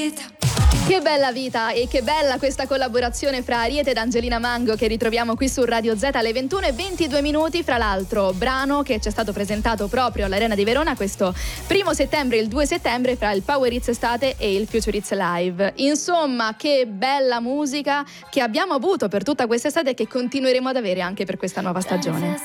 vita. Che bella vita e che bella questa collaborazione fra Ariete ed Angelina Mango che ritroviamo qui su Radio Z alle 21:22. Fra l'altro brano che ci è stato presentato proprio all'Arena di Verona questo 1° settembre e il 2 settembre fra il Power Hits Estate e il Future Hits Live. Insomma, che bella musica che abbiamo avuto per tutta quest'estate e che continueremo ad avere anche per questa nuova stagione.